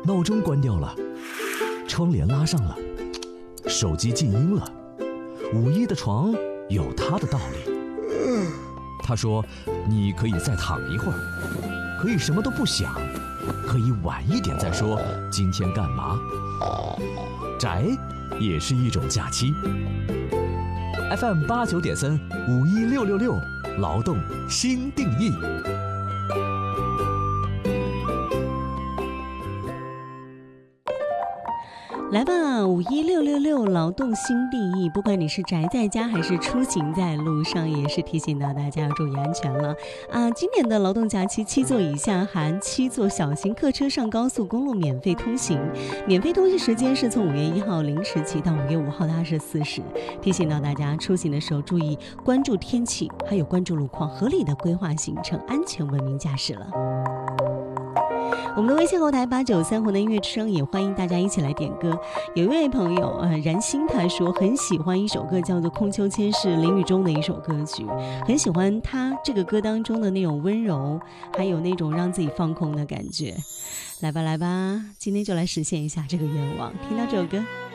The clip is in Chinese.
闹钟关掉了，窗帘拉上了，手机静音了。五一的床有它的道理。他说，你可以再躺一会儿，可以什么都不想，可以晚一点再说今天干嘛。宅也是一种假期。FM89.3，51666，劳动新定义。 来吧，51666劳动新定义。不管你是宅在家还是出行在路上，也是提醒到大家要注意安全了今年的劳动假期7座以下含7座小型客车上高速公路免费通行，免费通行时间是从5月1号0时起到5月5号的24时。提醒到大家出行的时候注意关注天气，还有关注路况，合理的规划行程，安全文明驾驶了。我们的微信后台893湖南音乐之声也欢迎大家一起来点歌。有一位朋友然心，他说很喜欢一首歌叫做《空秋千》，是林宇中的一首歌曲，很喜欢他这个歌当中的那种温柔，还有那种让自己放空的感觉。来吧来吧，今天就来实现一下这个愿望，听到这首歌。